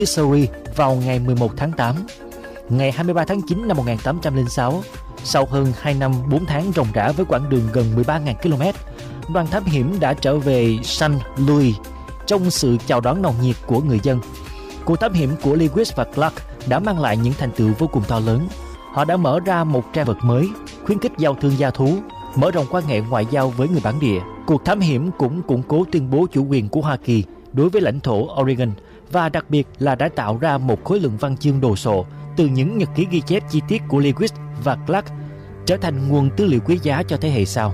Missouri vào ngày 11 tháng 8. Ngày 23 tháng 9 năm 1806, sau hơn 2 năm 4 tháng ròng rã với quãng đường gần 13.000 km, đoàn thám hiểm đã trở về St. Louis trong sự chào đón nồng nhiệt của người dân. Cuộc thám hiểm của Lewis và Clark đã mang lại những thành tựu vô cùng to lớn. Họ đã mở ra một trang vật mới, khuyến khích giao thương gia thú, mở rộng quan hệ ngoại giao với người bản địa. Cuộc thám hiểm cũng củng cố tuyên bố chủ quyền của Hoa Kỳ đối với lãnh thổ Oregon và đặc biệt là đã tạo ra một khối lượng văn chương đồ sộ từ những nhật ký ghi chép chi tiết của Lewis và Clark, trở thành nguồn tư liệu quý giá cho thế hệ sau.